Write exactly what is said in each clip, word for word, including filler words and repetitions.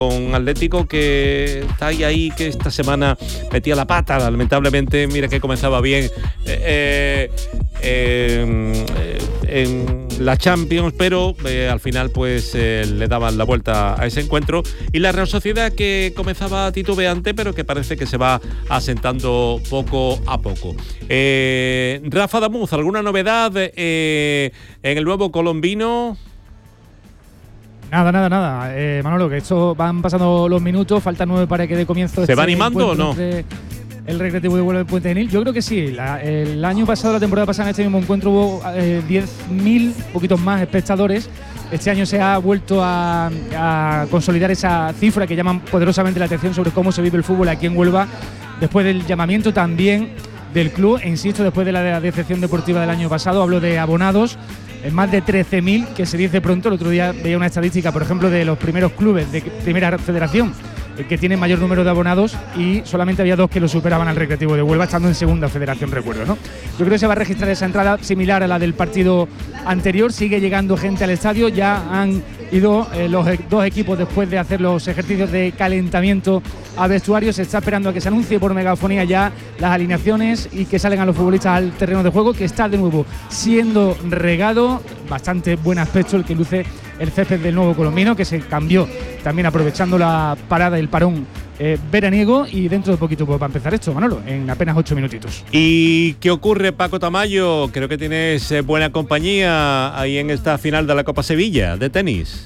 Un Atlético que está ahí, ahí, que esta semana metía la pata, lamentablemente. Mira que comenzaba bien eh, eh, eh, en la Champions, pero eh, al final pues eh, le daban la vuelta a ese encuentro. Y la Real Sociedad, que comenzaba titubeante, pero que parece que se va asentando poco a poco. Eh, Rafa Damuz, ¿alguna novedad eh, en el nuevo colombino? Nada, nada, nada. Eh, Manolo, que esto van pasando los minutos, faltan nueve para que dé comienzo. ¿Se va animando o no? El Recreativo de Huelva del Puente Genil. Yo creo que sí. La, el año pasado, la temporada pasada, en este mismo encuentro hubo eh, diez mil, poquitos más espectadores. Este año se ha vuelto a, a consolidar esa cifra que llaman poderosamente la atención sobre cómo se vive el fútbol aquí en Huelva, después del llamamiento también del club, e insisto, después de la, de la decepción deportiva del año pasado. Hablo de abonados. En más de trece mil, que se dice pronto. El otro día veía una estadística, por ejemplo, de los primeros clubes de primera federación que tienen mayor número de abonados, y solamente había dos que lo superaban al Recreativo de Huelva, estando en segunda federación, recuerdo, ¿no? Yo creo que se va a registrar esa entrada similar a la del partido anterior. Sigue llegando gente al estadio. Ya han ido eh, los e- dos equipos después de hacer los ejercicios de calentamiento a vestuario. Se está esperando a que se anuncie por megafonía ya las alineaciones y que salgan los futbolistas al terreno de juego, que está de nuevo siendo regado. Bastante buen aspecto el que luce el césped del nuevo colombino, que se cambió también aprovechando la parada, el parón eh, veraniego, y dentro de poquito pues, va a empezar esto, Manolo, en apenas ocho minutitos. ¿Y qué ocurre, Paco Tamayo? Creo que tienes eh, buena compañía ahí en esta final de la Copa Sevilla de tenis.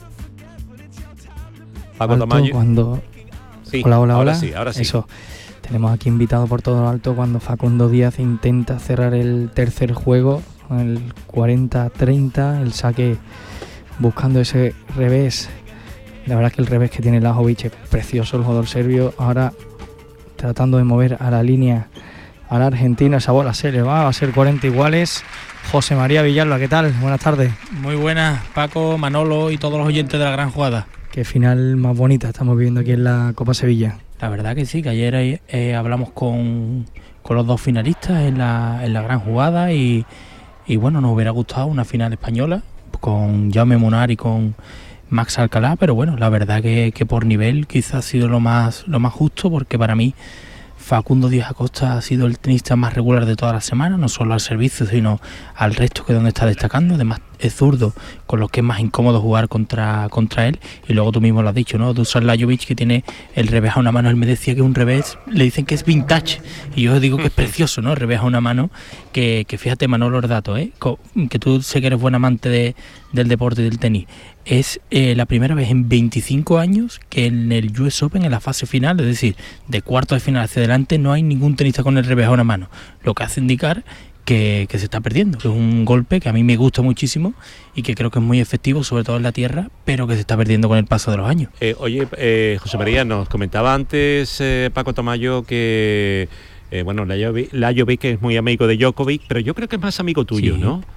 Paco Alto, Tamayo. Cuando... Sí, hola, hola, ahora hola. sí, ahora sí. Eso. Tenemos aquí invitado por todo lo alto cuando Facundo Díaz intenta cerrar el tercer juego, el cuarenta treinta, el saque buscando ese revés. La verdad es que el revés que tiene Lajovic es precioso, el jugador serbio. Ahora tratando de mover a la línea al argentino. Esa bola se le va, va a ser cuarenta iguales. José María Villalba, ¿qué tal? Buenas tardes. Muy buenas, Paco, Manolo y todos los oyentes de la gran jugada. Qué final más bonita estamos viviendo aquí en la Copa Sevilla. La verdad que sí, que ayer eh, hablamos con, con los dos finalistas en la, en la gran jugada y, y bueno, nos hubiera gustado una final española con Jaume Munar y con Max Alcalá, pero bueno, la verdad que, que por nivel quizás ha sido lo más, lo más justo, porque para mí Facundo Díaz Acosta ha sido el tenista más regular de toda la semana, no solo al servicio, sino al resto, que es donde está destacando. Además es zurdo, con lo que es más incómodo jugar contra, contra él. Y luego tú mismo lo has dicho, ¿no? Dusan Lajovic, que tiene el revés a una mano. Él me decía que un revés, le dicen que es vintage, y yo digo que es precioso, ¿no? El revés a una mano, que, que fíjate, Manolo, los datos, ¿eh? Que tú sé que eres buen amante de, del deporte y del tenis. Es eh, la primera vez en veinticinco años que en el U S Open, en la fase final, es decir, de cuartos de final hacia adelante, no hay ningún tenista con el revés a una mano, lo que hace indicar que, que se está perdiendo, que es un golpe que a mí me gusta muchísimo y que creo que es muy efectivo, sobre todo en la tierra, pero que se está perdiendo con el paso de los años. Eh, oye, eh, José María, nos comentaba antes eh, Paco Tamayo que, eh, bueno, Lajovic, Lajovic es muy amigo de Djokovic, pero yo creo que es más amigo tuyo, sí. ¿no?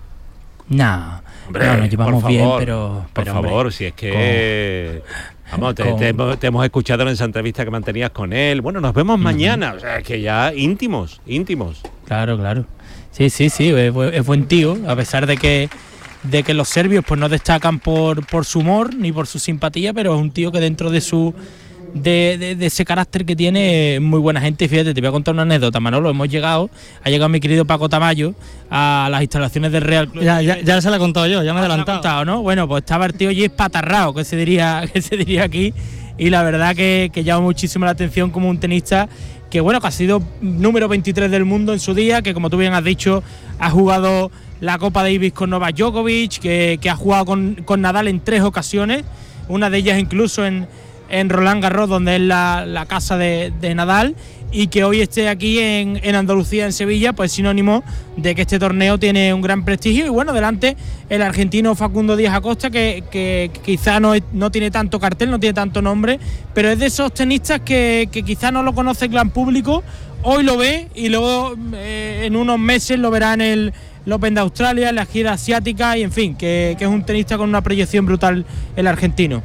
No, hombre, no, nos llevamos por bien, favor, pero, pero... Por favor, hombre, si es que... Con... Vamos, te, con... te, hemos, te hemos escuchado en esa entrevista que mantenías con él. Bueno, nos vemos uh-huh. mañana, o sea, que ya íntimos, íntimos. Claro, claro. Sí, sí, sí, es, es buen tío, a pesar de que de que los serbios pues no destacan por, por su humor ni por su simpatía, pero es un tío que dentro de su... De, de, de ese carácter que tiene, muy buena gente. Fíjate, te voy a contar una anécdota, Manolo. Hemos llegado, ha llegado mi querido Paco Tamayo a las instalaciones del Real Club. Ya, ya, ya se la he contado yo, ya me he adelantado. Contado, ¿no? Bueno, pues estaba el tío allí espatarrado, que se diría, que se diría aquí, y la verdad que, que llama muchísimo la atención como un tenista que, bueno, que ha sido número veintitrés del mundo en su día, que como tú bien has dicho, ha jugado la Copa Davis con Novak Djokovic, que, que ha jugado con, con Nadal en tres ocasiones, una de ellas incluso en en Roland Garros, donde es la, la casa de, de Nadal, y que hoy esté aquí en, en Andalucía, en Sevilla, pues sinónimo de que este torneo tiene un gran prestigio. Y bueno, delante el argentino Facundo Díaz Acosta, que, que, que quizá no, no tiene tanto cartel, no tiene tanto nombre, pero es de esos tenistas que, que quizá no lo conoce el gran público. Hoy lo ve y luego eh, en unos meses lo verá en el, el Open de Australia, en la gira asiática, y en fin, que, que es un tenista con una proyección brutal el argentino.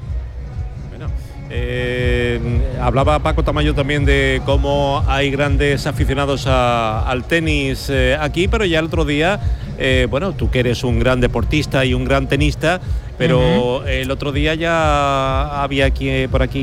Eh, hablaba Paco Tamayo también de cómo hay grandes aficionados a, al tenis eh, aquí, pero ya el otro día, eh, bueno, tú que eres un gran deportista y un gran tenista, pero uh-huh. el otro día ya había aquí por aquí